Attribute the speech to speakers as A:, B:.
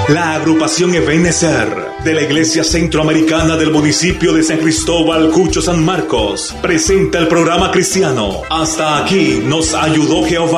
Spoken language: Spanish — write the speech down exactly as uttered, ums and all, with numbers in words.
A: La agrupación Ebenezer de la Iglesia Centroamericana del municipio de San Cristóbal, Cucho, San Marcos, presenta el programa cristiano Hasta aquí nos ayudó Jehová.